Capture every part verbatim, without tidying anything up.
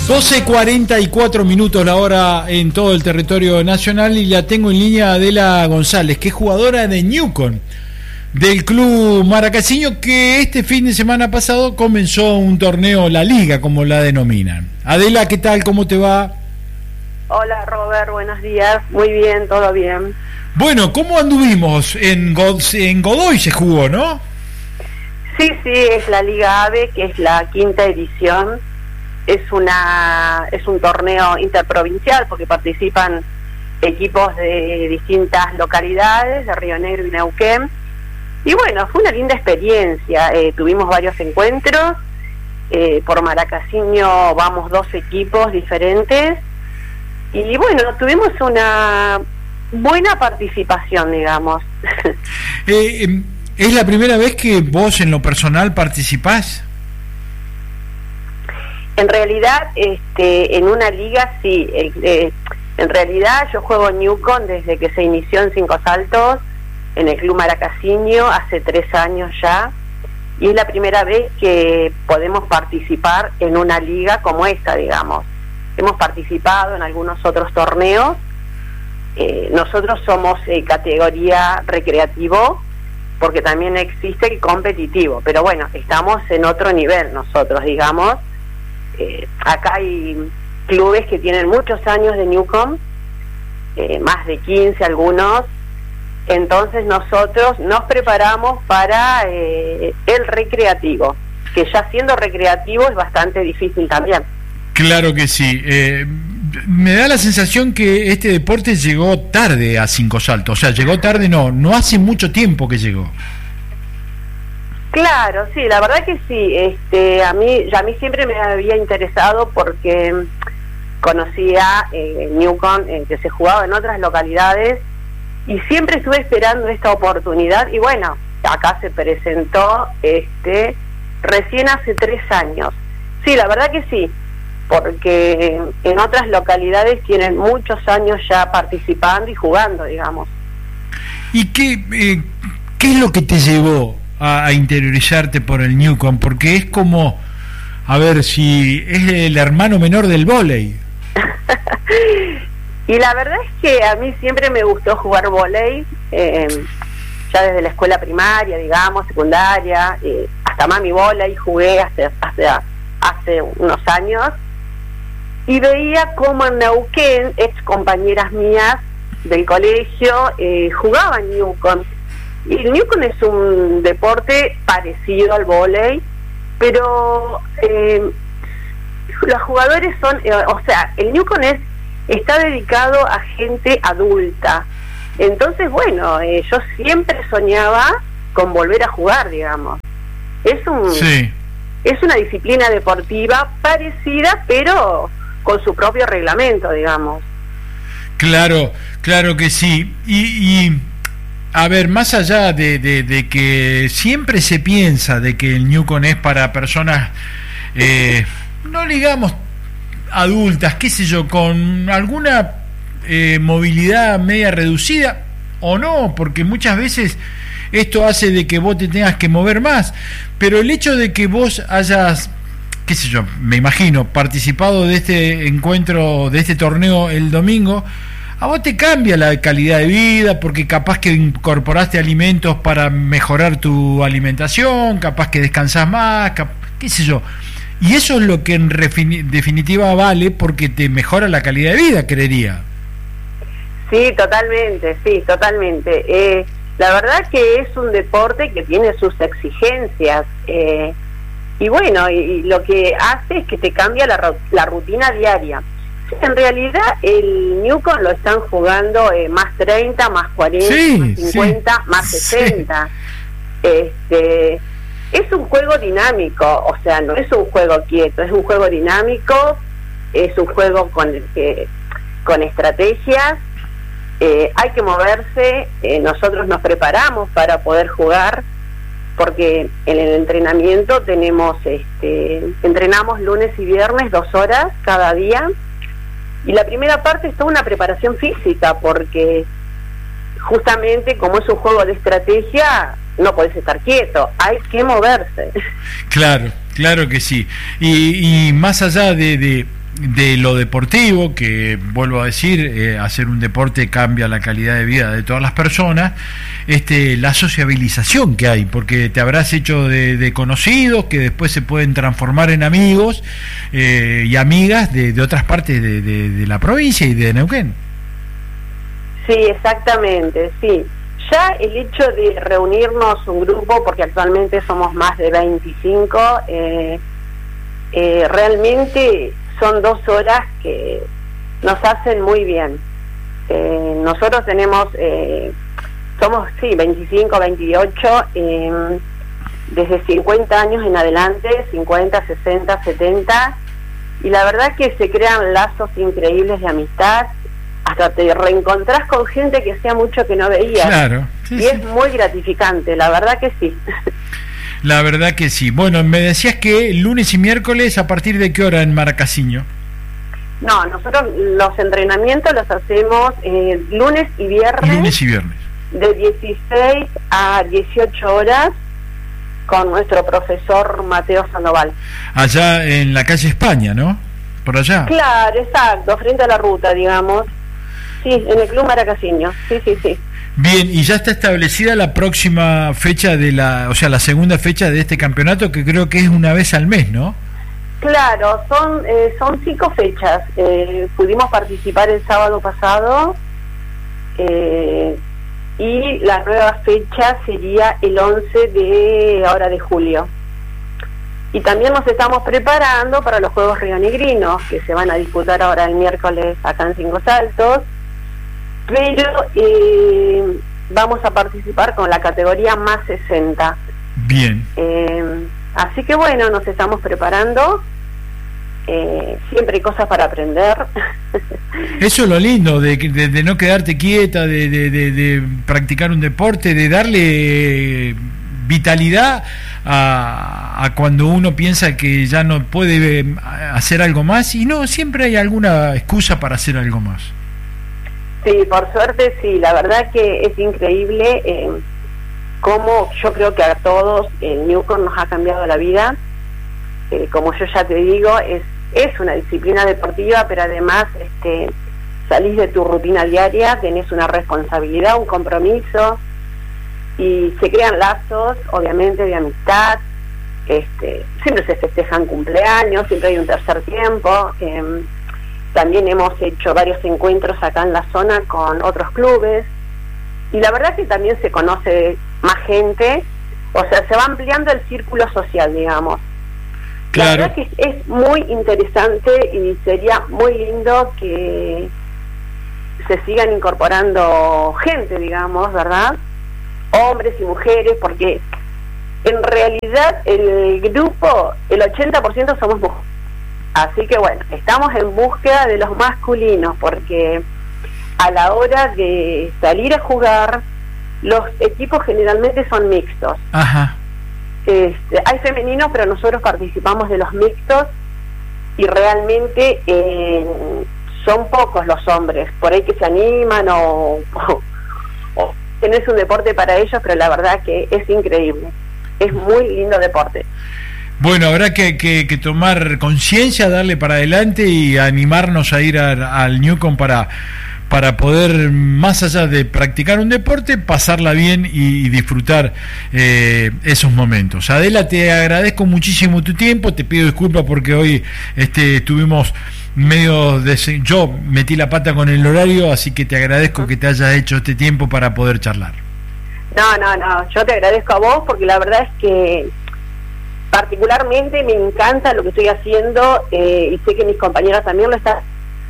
doce cuarenta y cuatro minutos la hora en todo el territorio nacional, y la tengo en línea Adela González, que es jugadora de Newcon, del club maracaiceño, que este fin de semana pasado comenzó un torneo, la liga como la denominan. Adela, ¿qué tal? ¿Cómo te va? Hola Robert, buenos días. Muy bien, todo bien. Bueno, ¿cómo anduvimos? En, God en Godoy se jugó, ¿no? Sí, sí, es la Liga AVE, que es la quinta edición. Es una es un torneo interprovincial porque participan equipos de distintas localidades, de Río Negro y Neuquén. Y bueno, fue una linda experiencia. Eh, tuvimos varios encuentros. Eh, por Maracaiceño vamos dos equipos diferentes. Y bueno, tuvimos una buena participación, digamos. eh, ¿Es la primera vez que vos en lo personal participás? En realidad, este, en una liga sí. Eh, eh, en realidad yo juego Newcon desde que se inició en Cinco Saltos, en el Club Maracaiceño, hace tres años ya. Y es la primera vez que podemos participar en una liga como esta, digamos. Hemos participado en algunos otros torneos. Eh, nosotros somos eh, categoría recreativo, porque también existe el competitivo. Pero bueno, estamos en otro nivel nosotros, digamos. Eh, acá hay clubes que tienen muchos años de Newcon, eh, más de quince algunos. Entonces nosotros nos preparamos para eh, el recreativo, que ya siendo recreativo es bastante difícil también. Claro que sí. Eh, me da la sensación que este deporte llegó tarde a Cinco Saltos. O sea, llegó tarde, no, no hace mucho tiempo que llegó. Claro, sí, la verdad que sí. Este, a mí, ya a mí siempre me había interesado porque conocía eh, Newcon, eh, que se jugaba en otras localidades, y siempre estuve esperando esta oportunidad. Y bueno, acá se presentó, este, recién hace tres años. Sí, la verdad que sí, porque en otras localidades tienen muchos años ya participando y jugando, digamos. ¿Y qué, eh, qué es lo que te llevó a, a interiorizarte por el Newcon? Porque es como, a ver, si es el hermano menor del vóley. Y la verdad es que a mí siempre me gustó jugar vóley, eh, ya desde la escuela primaria, digamos, secundaria, eh, hasta mami vóley jugué hace, hace, hace unos años, y veía cómo en Neuquén ex compañeras mías del colegio eh, jugaban Newcon. Y el Newcon es un deporte parecido al vóley, pero eh, los jugadores son, eh, o sea, el Newcon es está dedicado a gente adulta. Entonces, bueno, eh, yo siempre soñaba con volver a jugar, digamos. Es un sí. es una disciplina deportiva parecida, pero con su propio reglamento, digamos. Claro, claro que sí. Y, y a ver, más allá de, de, de que siempre se piensa de que el Newcon es para personas, eh, no digamos adultas, qué sé yo, con alguna eh, movilidad media reducida, o no, porque muchas veces esto hace de que vos te tengas que mover más, pero el hecho de que vos hayas, qué sé yo, me imagino, participado de este encuentro, de este torneo el domingo, a vos te cambia la calidad de vida, porque capaz que incorporaste alimentos para mejorar tu alimentación, capaz que descansás más, cap- qué sé yo. Y eso es lo que en definitiva vale, porque te mejora la calidad de vida, creería. Sí, totalmente, sí, totalmente. Eh, la verdad que es un deporte que tiene sus exigencias. Eh, y bueno, y, y lo que hace es que te cambia la, la rutina diaria. En realidad el Newcon lo están jugando eh, más treinta, más cuarenta, sí, más cincuenta, sí, más sesenta. Sí. Este... Es un juego dinámico, o sea, no es un juego quieto, es un juego dinámico, es un juego con eh, con estrategias, eh, hay que moverse, eh, nosotros nos preparamos para poder jugar, porque en el entrenamiento tenemos, este, entrenamos lunes y viernes dos horas cada día, y la primera parte es toda una preparación física, porque justamente como es un juego de estrategia, no podés estar quieto, hay que moverse. Claro, claro que sí. Y, y más allá de, de, de lo deportivo, que vuelvo a decir, eh, hacer un deporte cambia la calidad de vida de todas las personas, este, la sociabilización que hay, porque te habrás hecho de, de conocidos que después se pueden transformar en amigos eh, y amigas de, de otras partes de, de, de la provincia y de Neuquén. Sí, exactamente, sí. Ya el hecho de reunirnos un grupo, porque actualmente somos más de veinticinco, eh, eh, realmente son dos horas que nos hacen muy bien. Eh, nosotros tenemos, eh, somos, sí, veinticinco, veintiocho, eh, desde cincuenta años en adelante, cincuenta, sesenta, setenta, y la verdad que se crean lazos increíbles de amistad, hasta te reencontrás con gente que hacía mucho que no veías. Claro, sí, y sí. Es muy gratificante, la verdad que sí. La verdad que sí. Bueno, me decías que lunes y miércoles, ¿a partir de qué hora en Maracasiño? No, nosotros los entrenamientos los hacemos eh, lunes y viernes. Lunes y viernes. De dieciséis a dieciocho horas con nuestro profesor Mateo Sandoval. Allá en la calle España, ¿no? Por allá. Claro, exacto, frente a la ruta, digamos. Sí, en el Club Maracasiño. Sí, sí, sí. Bien, y ya está establecida la próxima fecha de la, o sea, la segunda fecha de este campeonato, que creo que es una vez al mes, ¿no? Claro, son eh, son cinco fechas. Eh, pudimos participar el sábado pasado eh, y la nueva fecha sería el once de ahora de julio. Y también nos estamos preparando para los Juegos Rionegrinos, que se van a disputar ahora el miércoles acá en Cinco Saltos, pero eh, vamos a participar con la categoría más sesenta. Bien. Eh, así que bueno, nos estamos preparando. Eh, siempre hay cosas para aprender. Eso es lo lindo, de, de, de no quedarte quieta, de, de, de, de practicar un deporte, de darle vitalidad a, a cuando uno piensa que ya no puede hacer algo más, y no, siempre hay alguna excusa para hacer algo más. Sí, por suerte sí, la verdad que es increíble eh, cómo yo creo que a todos el Newcon nos ha cambiado la vida. Eh, como yo ya te digo, es es una disciplina deportiva, pero además este, salís de tu rutina diaria, tenés una responsabilidad, un compromiso, y se crean lazos, obviamente, de amistad. Este, siempre se festejan cumpleaños, siempre hay un tercer tiempo. Eh, también hemos hecho varios encuentros acá en la zona con otros clubes, y la verdad que también se conoce más gente, o sea, se va ampliando el círculo social, digamos. Claro. La verdad que es muy interesante y sería muy lindo que se sigan incorporando gente, digamos, ¿verdad? Hombres y mujeres, porque en realidad el grupo, el ochenta por ciento somos mujeres. Así que bueno, estamos en búsqueda de los masculinos, porque a la hora de salir a jugar, los equipos generalmente son mixtos. Ajá. Este, hay femeninos, pero nosotros participamos de los mixtos, y realmente eh, son pocos los hombres por ahí que se animan o, o, o tenés un deporte para ellos, pero la verdad que es increíble, es muy lindo deporte. Bueno, habrá que, que, que tomar conciencia, darle para adelante y animarnos a ir a, al Newcon para para poder, más allá de practicar un deporte, pasarla bien y, y disfrutar eh, esos momentos. Adela, te agradezco muchísimo tu tiempo, te pido disculpas porque hoy este, estuvimos medio de, yo metí la pata con el horario, así que te agradezco que te hayas hecho este tiempo para poder charlar. No, no, no, yo te agradezco a vos, porque la verdad es que particularmente me encanta lo que estoy haciendo, eh, y sé que mis compañeras también lo están.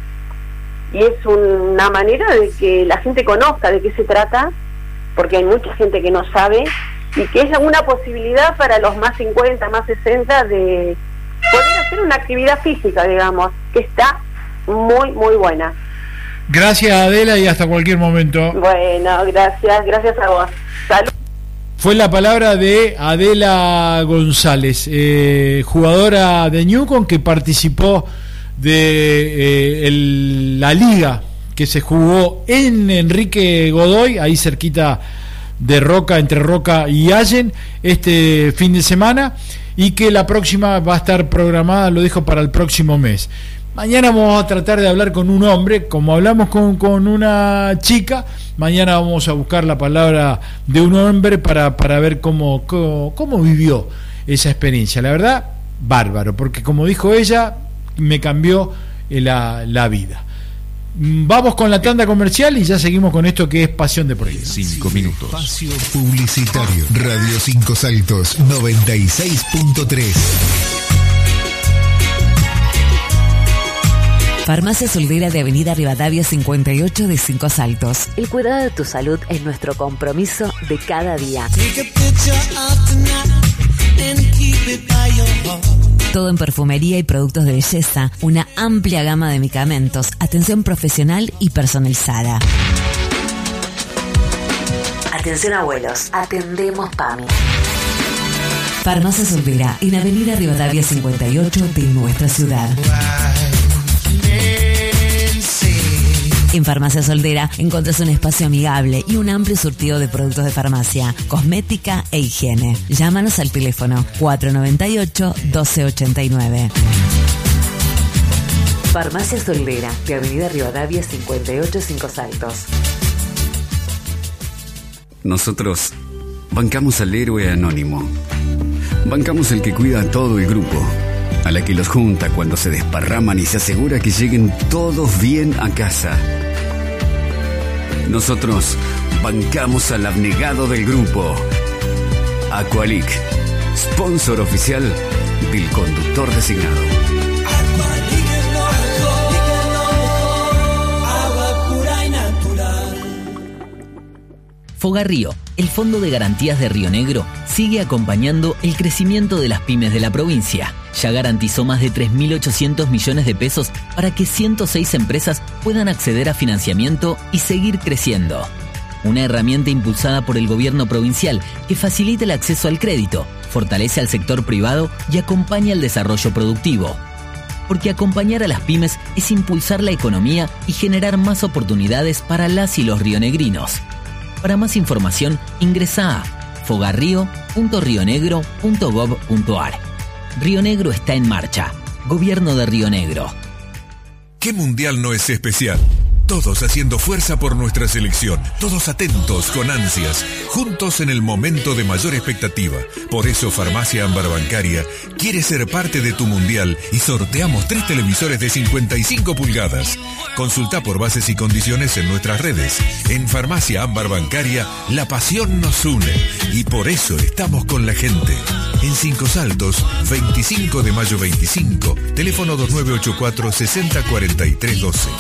Y es una manera de que la gente conozca de qué se trata, porque hay mucha gente que no sabe, y que es una posibilidad para los más cincuenta, más sesenta, de poder hacer una actividad física, digamos, que está muy, muy buena. Gracias, Adela, y hasta cualquier momento. Bueno, gracias, gracias a vos. Salud. Fue la palabra de Adela González, eh, jugadora de Newcon, que participó de eh, el, la liga que se jugó en Enrique Godoy, ahí cerquita de Roca, entre Roca y Allen, este fin de semana, y que la próxima va a estar programada, lo dijo, para el próximo mes. Mañana vamos a tratar de hablar con un hombre, como hablamos con, con una chica, mañana vamos a buscar la palabra de un hombre para, para ver cómo, cómo, cómo vivió esa experiencia. La verdad, bárbaro, porque como dijo ella, me cambió la, la vida. Vamos con la tanda comercial y ya seguimos con esto que es Pasión Deportiva. Cinco minutos. Espacio publicitario. Radio Cinco Saltos noventa y seis punto tres. Farmacia Soldera de Avenida Rivadavia cincuenta y ocho de Cinco Saltos. El cuidado de tu salud es nuestro compromiso de cada día. Todo en perfumería y productos de belleza, una amplia gama de medicamentos, atención profesional y personalizada. Atención abuelos, atendemos PAMI. Farmacia Soldera en Avenida Rivadavia cincuenta y ocho de nuestra ciudad. En Farmacia Soldera encontrás un espacio amigable y un amplio surtido de productos de farmacia, cosmética e higiene. Llámanos al teléfono cuatro nueve ocho, doce ochenta y nueve. Farmacia Soldera de Avenida Rivadavia cincuenta y ocho, Cinco Saltos. Nosotros bancamos al héroe anónimo. Bancamos el que cuida a todo el grupo, a la que los junta cuando se desparraman y se asegura que lleguen todos bien a casa. Nosotros bancamos al abnegado del grupo. Aqualic, sponsor oficial del conductor designado. Agua pura y natural. Fogarrío, el Fondo de Garantías de Río Negro, sigue acompañando el crecimiento de las pymes de la provincia. Ya garantizó más de tres mil ochocientos millones de pesos para que ciento seis empresas puedan acceder a financiamiento y seguir creciendo. Una herramienta impulsada por el gobierno provincial que facilita el acceso al crédito, fortalece al sector privado y acompaña el desarrollo productivo. Porque acompañar a las pymes es impulsar la economía y generar más oportunidades para las y los rionegrinos. Para más información, ingresa a fogarrío punto rionegro punto gov punto ar. Río Negro está en marcha. Gobierno de Río Negro. ¿Qué mundial no es especial? Todos haciendo fuerza por nuestra selección, todos atentos con ansias, juntos en el momento de mayor expectativa. Por eso Farmacia Ámbar Bancaria quiere ser parte de tu mundial y sorteamos tres televisores de cincuenta y cinco pulgadas. Consulta por bases y condiciones en nuestras redes. En Farmacia Ámbar Bancaria, la pasión nos une y por eso estamos con la gente. En Cinco Saltos, veinticinco de mayo veinticinco, teléfono dos nueve ocho cuatro, seis cero cuatro tres uno dos.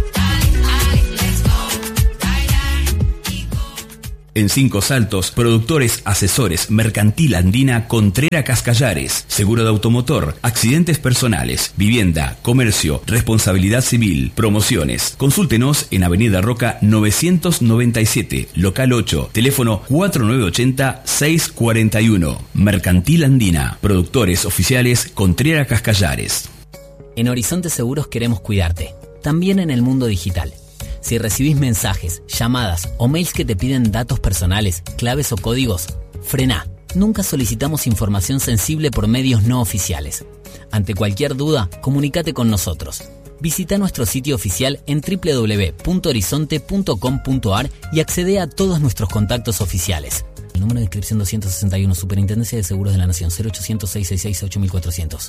En Cinco Saltos, productores, asesores, Mercantil Andina, Contrera Cascallares, seguro de automotor, accidentes personales, vivienda, comercio, responsabilidad civil, promociones. Consúltenos en Avenida Roca novecientos noventa y siete, local ocho, teléfono cuatro nueve ocho cero, seis cuatro uno. Mercantil Andina, productores oficiales, Contrera Cascallares. En Horizonte Seguros queremos cuidarte, también en el mundo digital. Si recibís mensajes, llamadas o mails que te piden datos personales, claves o códigos, frená. Nunca solicitamos información sensible por medios no oficiales. Ante cualquier duda, comunícate con nosotros. Visita nuestro sitio oficial en doble u doble u doble u punto horizonte punto com punto ar y accede a todos nuestros contactos oficiales. El número de inscripción doscientos sesenta y uno, Superintendencia de Seguros de la Nación, cero ochocientos, seiscientos sesenta y seis, ocho mil cuatrocientos.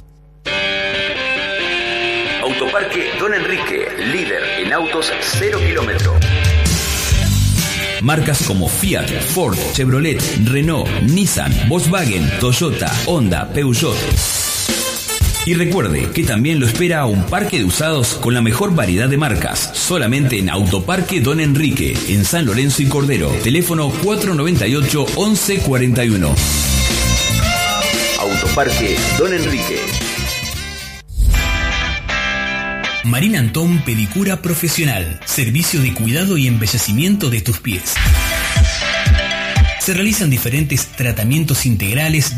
Autoparque Don Enrique, líder en autos cero kilómetro. Marcas como Fiat, Ford, Chevrolet, Renault, Nissan, Volkswagen, Toyota, Honda, Peugeot. Y recuerde que también lo espera un parque de usados con la mejor variedad de marcas, solamente en Autoparque Don Enrique, en San Lorenzo y Cordero. Teléfono cuatro nueve ocho, once cuarenta y uno. Autoparque Don Enrique. Marina Antón Pedicura Profesional. Servicio de cuidado y embellecimiento de tus pies. Se realizan diferentes tratamientos integrales